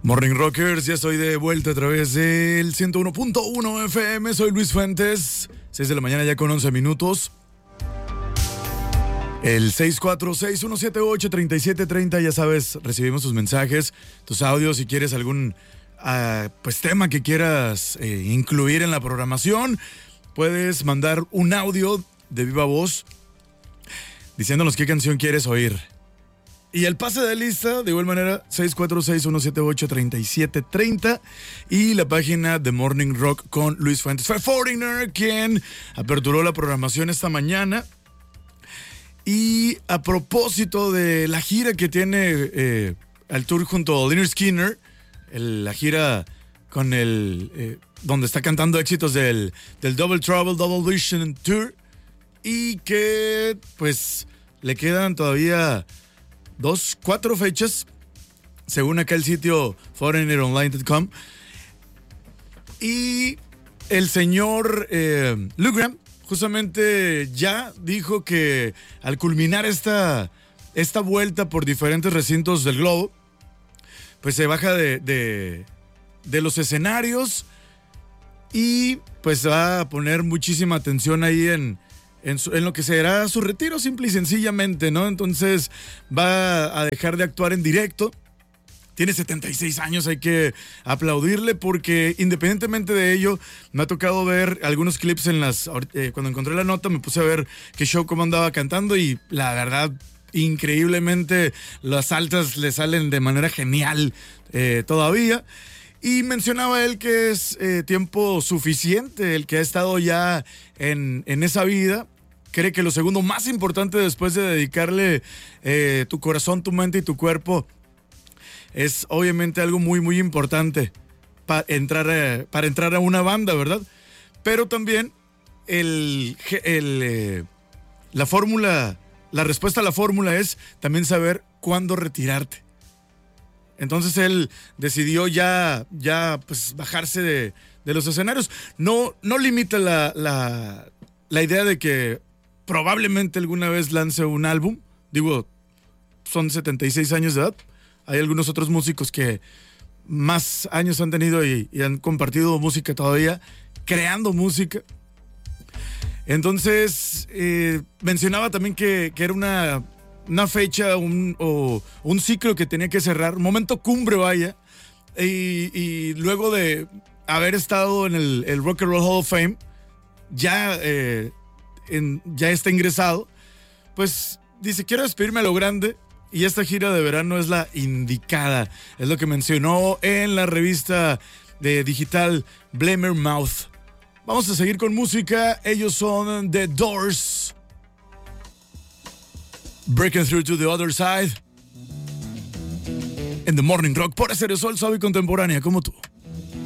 Morning Rockers, ya estoy de vuelta a través del 101.1 FM. Soy Luis Fuentes, 6 de la mañana ya con 11 minutos. El 646-178-3730, ya sabes, recibimos tus mensajes, tus audios, si quieres algún tema que quieras incluir en la programación. Puedes mandar un audio de viva voz diciéndonos qué canción quieres oír. Y el pase de lista, de igual manera, 646-178-3730 y la página de Morning Rock con Luis Fuentes. Fue Foreigner quien aperturó la programación esta mañana. Y a propósito de la gira que tiene el tour junto a Lynyrd Skynyrd, la gira con donde está cantando éxitos del Double Trouble, Double Vision Tour, y que pues le quedan todavía 4 fechas, según acá el sitio foreigneronline.com. Y el señor Luke Graham justamente ya dijo que al culminar esta vuelta por diferentes recintos del globo, pues se baja de los escenarios y pues va a poner muchísima atención ahí en lo que será su retiro, simple y sencillamente, ¿no? Entonces va a dejar de actuar en directo. Tiene 76 años, hay que aplaudirle porque independientemente de ello, me ha tocado ver algunos clips cuando encontré la nota me puse a ver qué show, cómo andaba cantando y la verdad, increíblemente las altas le salen de manera genial todavía. Y mencionaba él que es tiempo suficiente el que ha estado ya en esa vida. Cree que lo segundo más importante después de dedicarle tu corazón, tu mente y tu cuerpo es obviamente algo muy, muy importante para entrar a una banda, ¿verdad? Pero también la fórmula, la respuesta a la fórmula es también saber cuándo retirarte. Entonces él decidió ya pues bajarse de los escenarios. No limita la idea de que probablemente alguna vez lance un álbum. Digo, son 76 años de edad. Hay algunos otros músicos que más años han tenido y han compartido música todavía, creando música. Entonces, mencionaba también que era una fecha o un ciclo que tenía que cerrar, un momento cumbre, vaya. Y luego de haber estado en el Rock and Roll Hall of Fame, ya está ingresado, pues dice, quiero despedirme a lo grande. Y esta gira de verano es la indicada. Es lo que mencionó en la revista de digital Blabbermouth. Vamos a seguir con música. Ellos son The Doors. Breaking Through to the Other Side. En The Morning Rock por Stereo Sol, suave y contemporánea como tú.